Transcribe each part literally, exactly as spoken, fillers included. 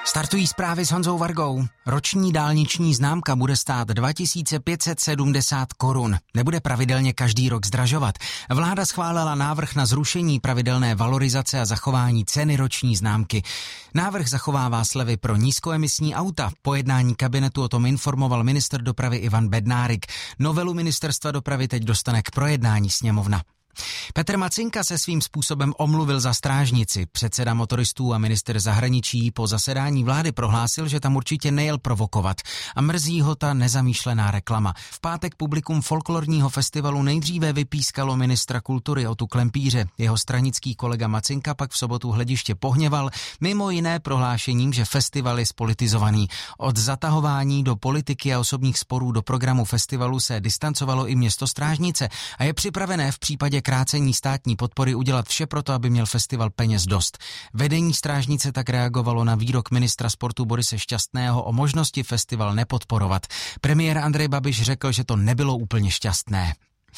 Startují zprávy s Honzou Vargou. Roční dálniční známka bude stát dva tisíce pět set sedmdesát korun. Nebude pravidelně každý rok zdražovat. Vláda schválila návrh na zrušení pravidelné valorizace a zachování ceny roční známky. Návrh zachovává slevy pro nízkoemisní auta. Po jednání kabinetu o tom informoval ministr dopravy Ivan Bednárik. Novelu ministerstva dopravy teď dostane k projednání sněmovna. Petr Macinka se svým způsobem omluvil za strážnici. Předseda motoristů a ministr zahraničí po zasedání vlády prohlásil, že tam určitě nejel provokovat a mrzí ho ta nezamýšlená reklama. V pátek publikum folklorního festivalu nejdříve vypískalo ministra kultury Otu Klempíře. Jeho stranický kolega Macinka pak v sobotu hlediště pohněval, mimo jiné prohlášením, že festival je spolitizovaný. Od zatahování do politiky a osobních sporů do programu festivalu se distancovalo i město Strážnice a je připravené v případě krácení státní podpory udělat vše proto, aby měl festival peněz dost. Vedení Strážnice tak reagovalo na výrok ministra sportu Borise Šťastného o možnosti festival nepodporovat. Premiér Andrej Babiš řekl, že to nebylo úplně šťastné.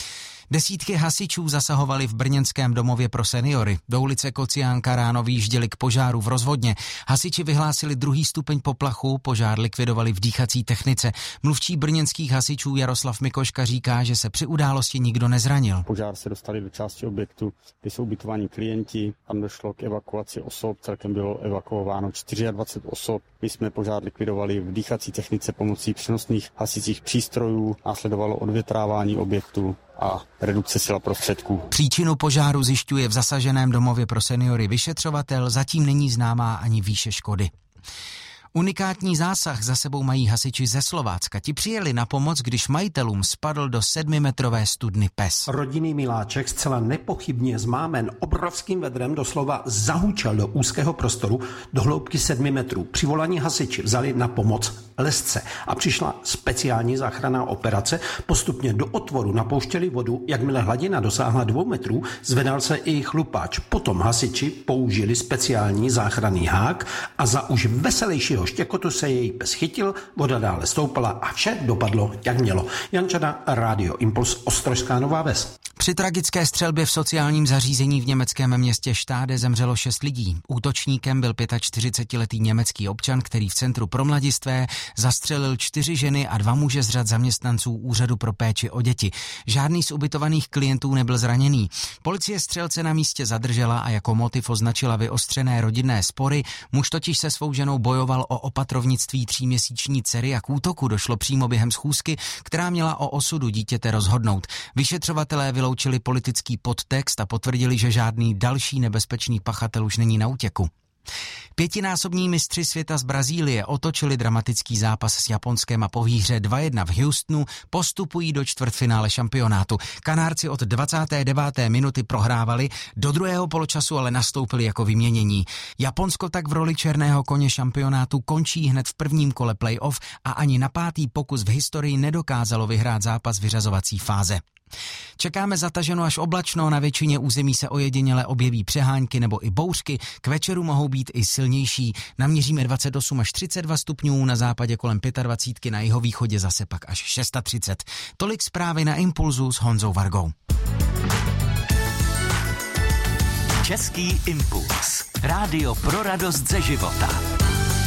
Desítky hasičů zasahovali v brněnském domově pro seniory. Do ulice Kociánka ráno vyjížděli k požáru v rozvodně. Hasiči vyhlásili druhý stupeň poplachu, požár likvidovali v dýchací technice. Mluvčí brněnských hasičů Jaroslav Mikoška říká, že se při události nikdo nezranil. Požár se dostali do části objektu, kde jsou ubytováni klienti. Tam došlo k evakuaci osob, celkem bylo evakuováno dvacet čtyři osob. My jsme požár likvidovali v dýchací technice pomocí přenosných hasicích přístrojů, následovalo odvětrávání objektu a redukce sil a prostředků. Příčinu požáru zjišťuje v zasaženém domově pro seniory vyšetřovatel, zatím není známá ani výše škody. Unikátní zásah za sebou mají hasiči ze Slovácka. Ti přijeli na pomoc, když majitelům spadl do sedmimetrové studny pes. Rodinný miláček zcela nepochybně zmámen obrovským vedrem doslova zahučel do úzkého prostoru do hloubky sedmi metrů. Přivolaní hasiči vzali na pomoc lesce a přišla speciální záchranná operace. Postupně do otvoru napouštěli vodu, jakmile hladina dosáhla dvou metrů, zvedal se i chlupáč. Potom hasiči použili speciální záchranný hák a za už veselějšího štěkotu se její pes chytil, voda dále stoupala a vše dopadlo, jak mělo. Jan Čada, Rádio Impuls, Ostrožská Nová Ves. Při tragické střelbě v sociálním zařízení v německém městě Štáde zemřelo šest lidí. Útočníkem byl čtyřicetipětiletý německý občan, který v centru pro mladistvé zastřelil čtyři ženy a dva muže z řad zaměstnanců úřadu pro péči o děti. Žádný z ubytovaných klientů nebyl zraněný. Policie střelce na místě zadržela a jako motiv označila vyostřené rodinné spory. Muž totiž se svou ženou bojoval o opatrovnictví tříměsíční dcery a k útoku došlo přímo během schůzky, která měla o osudu dítěte rozhodnout. Vyšetřovatelé vyloučili politický podtext a potvrdili, že žádný další nebezpečný pachatel už není na útěku. Pětinásobní mistři světa z Brazílie otočili dramatický zápas s Japonskem a po výhře dva jedna v Houstonu postupují do čtvrtfinále šampionátu. Kanárci od dvacáté deváté minuty prohrávali, do druhého poločasu ale nastoupili jako vyměnění. Japonsko tak v roli černého koně šampionátu končí hned v prvním kole playoff a ani na pátý pokus v historii nedokázalo vyhrát zápas vyřazovací fáze. Čekáme zataženo až oblačno, na většině území se ojediněle objeví přehánky nebo i bouřky, k večeru mohou být i silnější. Naměříme dvacet osm až třicet dva stupňů, na západě kolem dvacet pět, na jihovýchodě zase pak až třicet šest. Tolik zprávy na Impulzu s Honzou Vargou. Český impuls. Rádio pro radost ze života.